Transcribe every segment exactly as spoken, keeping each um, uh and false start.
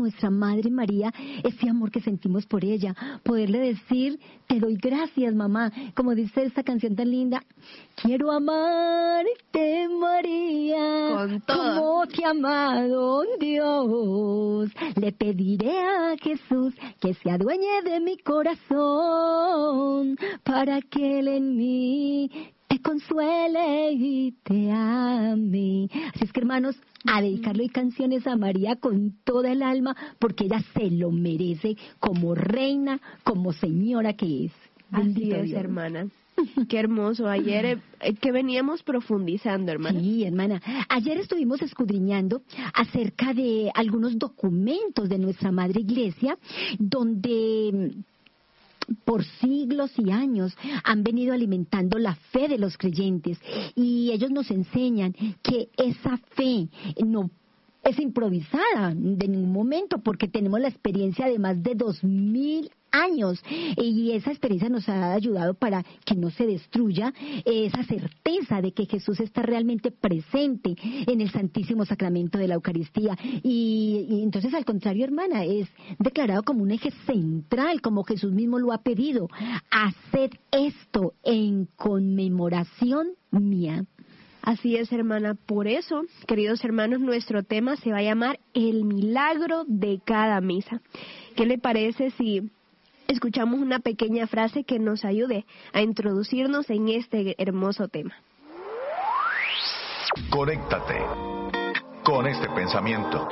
nuestra Madre María, ese amor que sentimos por ella, poderle decir, te doy gracias, mamá, como dice esta canción tan linda, quiero amarte, María, con todo, como te ha amado Dios, le pediré a Jesús que se adueñe de mi corazón, para que él en mí te consuele y te ame. Así es que, hermanos, a dedicarle canciones a María con toda el alma, porque ella se lo merece como reina, como señora que es. Bendito Así es, Dios. Hermana. Qué hermoso. Ayer eh, que veníamos profundizando, hermana. Sí, hermana. Ayer estuvimos escudriñando acerca de algunos documentos de nuestra Madre Iglesia, donde por siglos y años han venido alimentando la fe de los creyentes, y ellos nos enseñan que esa fe no es improvisada de ningún momento, porque tenemos la experiencia de más de dos mil años, y esa experiencia nos ha ayudado para que no se destruya esa certeza de que Jesús está realmente presente en el Santísimo Sacramento de la Eucaristía. Y, y entonces, al contrario, hermana, es declarado como un eje central, como Jesús mismo lo ha pedido: haced esto en conmemoración mía. Así es, hermana. Por eso, queridos hermanos, nuestro tema se va a llamar El Milagro de cada Misa. ¿Qué le parece si escuchamos una pequeña frase que nos ayude a introducirnos en este hermoso tema? Conéctate con este pensamiento.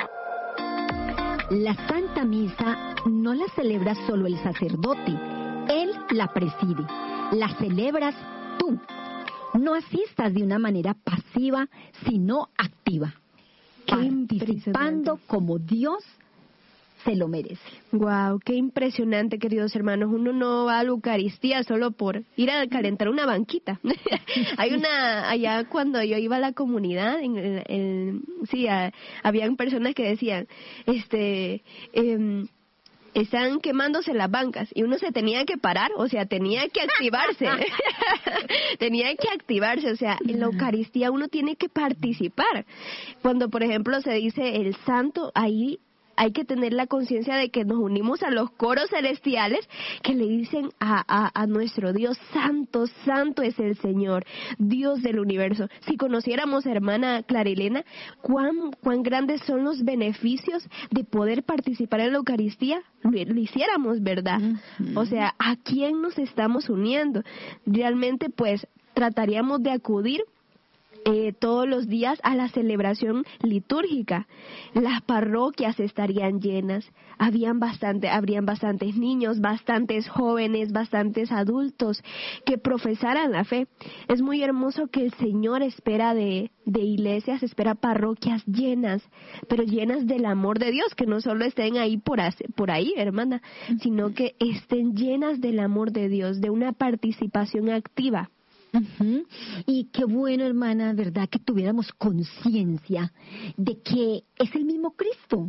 La Santa Misa no la celebra solo el sacerdote, él la preside, la celebras tú. No asistas de una manera pasiva, sino activa, participando como Dios se lo merece. Wow, qué impresionante, queridos hermanos. Uno no va a la Eucaristía solo por ir a calentar una banquita. Hay una, allá cuando yo iba a la comunidad, en, en, en, sí, a, habían personas que decían, este... Eh, están quemándose las bancas, y uno se tenía que parar, o sea, tenía que activarse, tenía que activarse, o sea, en la Eucaristía uno tiene que participar. Cuando, por ejemplo, se dice el santo, ahí hay que tener la conciencia de que nos unimos a los coros celestiales que le dicen a, a, a nuestro Dios, santo, santo es el Señor, Dios del universo. Si conociéramos, hermana Clarilena, cuán, cuán grandes son los beneficios de poder participar en la Eucaristía, lo, lo hiciéramos, ¿verdad? Uh-huh. O sea, ¿a quién nos estamos uniendo? Realmente, pues, trataríamos de acudir Eh, todos los días a la celebración litúrgica. Las parroquias estarían llenas, habían bastante, habrían bastantes niños, bastantes jóvenes, bastantes adultos que profesaran la fe. Es muy hermoso que el Señor espera de, de iglesias, espera parroquias llenas, pero llenas del amor de Dios, que no solo estén ahí por, por ahí, hermana, sino que estén llenas del amor de Dios, de una participación activa. Uh-huh. Y qué bueno, hermana, verdad, que tuviéramos conciencia de que es el mismo Cristo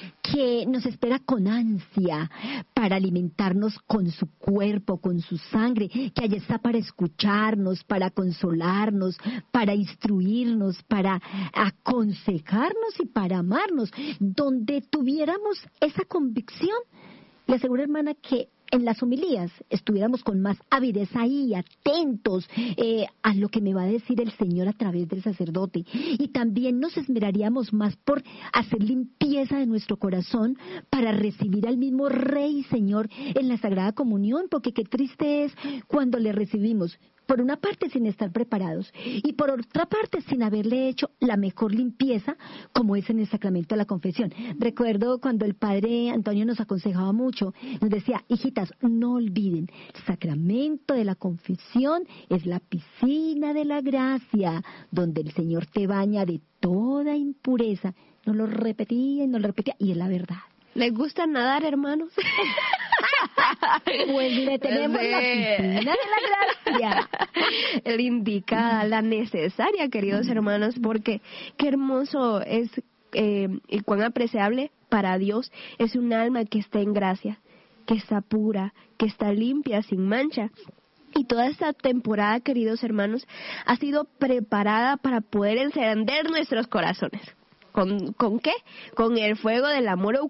que nos espera con ansia para alimentarnos con su cuerpo, con su sangre, que allí está para escucharnos, para consolarnos, para instruirnos, para aconsejarnos y para amarnos. Donde tuviéramos esa convicción, le aseguro, hermana, que en las homilías estuviéramos con más avidez ahí, atentos eh, a lo que me va a decir el Señor a través del sacerdote. Y también nos esmeraríamos más por hacer limpieza de nuestro corazón para recibir al mismo Rey y Señor en la Sagrada Comunión, porque qué triste es cuando le recibimos, por una parte sin estar preparados y por otra parte sin haberle hecho la mejor limpieza, como es en el sacramento de la confesión. Recuerdo cuando el padre Antonio nos aconsejaba mucho, nos decía, hijitas, no olviden, el sacramento de la confesión es la piscina de la gracia, donde el Señor te baña de toda impureza. Nos lo repetía y nos lo repetía, y es la verdad. ¿Les gusta nadar, hermanos? Pues le tenemos sí. La piscina de la gracia. La indicada, la necesaria, queridos hermanos, porque qué hermoso es eh, y cuán apreciable para Dios es un alma que está en gracia, que está pura, que está limpia, sin mancha. Y toda esta temporada, queridos hermanos, ha sido preparada para poder encender nuestros corazones. ¿Con, ¿Con qué? Con el fuego del amor